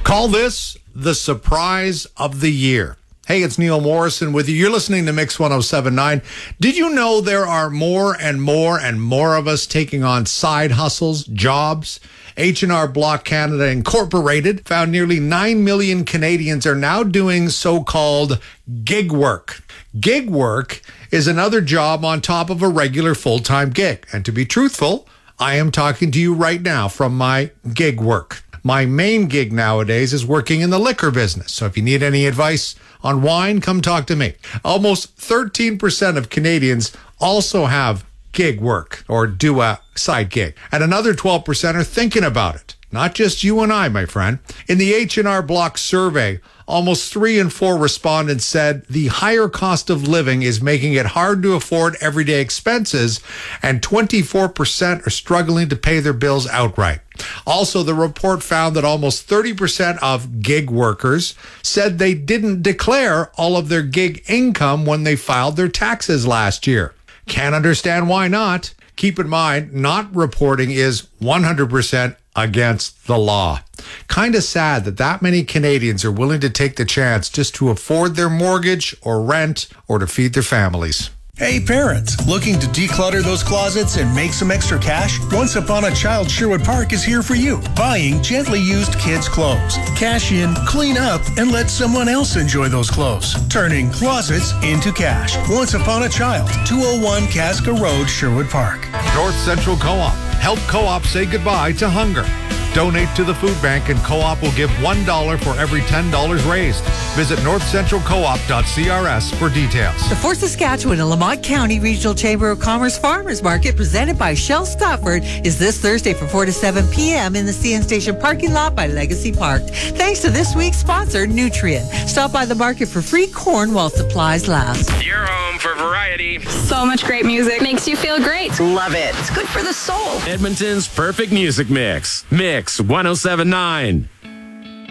Call this the surprise of the year. Hey, it's Neil Morrison with you. You're listening to Mix 107.9. Did you know there are more and more and more of us taking on side hustles, jobs? H&R Block Canada Incorporated found nearly 9 million Canadians are now doing so-called gig work. Gig work is another job on top of a regular full-time gig. And to be truthful, I am talking to you right now from my gig work. My main gig nowadays is working in the liquor business. So if you need any advice on wine, come talk to me. Almost 13% of Canadians also have gig work or do a side gig. And another 12% are thinking about it. Not just you and I, my friend. In the H&R Block survey, almost 3 in 4 respondents said the higher cost of living is making it hard to afford everyday expenses, and 24% are struggling to pay their bills outright. Also, the report found that almost 30% of gig workers said they didn't declare all of their gig income when they filed their taxes last year. Can't understand why not. Keep in mind, not reporting is 100% against the law. Kind of sad that many Canadians are willing to take the chance just to afford their mortgage or rent or to feed their families. Hey parents, looking to declutter those closets and make some extra cash? Once Upon a Child Sherwood Park is here for you. Buying gently used kids' clothes. Cash in, clean up, and let someone else enjoy those clothes. Turning closets into cash. Once Upon a Child, 201 Casca Road, Sherwood Park. North Central Co-op. Help Co-op say goodbye to hunger. Donate to the food bank and Co-op will give $1 for every $10 raised. Visit northcentralcoop.crs for details. The Fort Saskatchewan and Lamont County Regional Chamber of Commerce Farmers Market presented by Shell Scotford is this Thursday from 4 to 7 p.m. in the CN Station parking lot by Legacy Park. Thanks to this week's sponsor, Nutrien. Stop by the market for free corn while supplies last. Your home for variety. So much great music. Makes you feel great. Love it. It's good for the soul. Edmonton's perfect music mix. Mix 107.9.